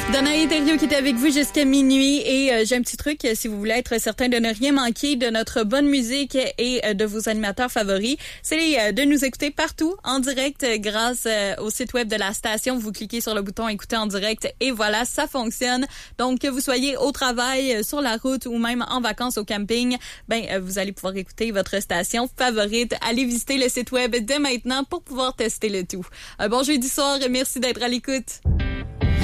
Danae Thériault qui est avec vous jusqu'à minuit et j'ai un petit truc si vous voulez être certain de ne rien manquer de notre bonne musique et de vos animateurs favoris, c'est de nous écouter partout en direct grâce au site web de la station. Vous cliquez sur le bouton écouter en direct et voilà, ça fonctionne. Donc que vous soyez au travail, sur la route ou même en vacances au camping, vous allez pouvoir écouter votre station favorite. Allez visiter le site web dès maintenant pour pouvoir tester le tout. Bon jeudi soir, merci d'être à l'écoute.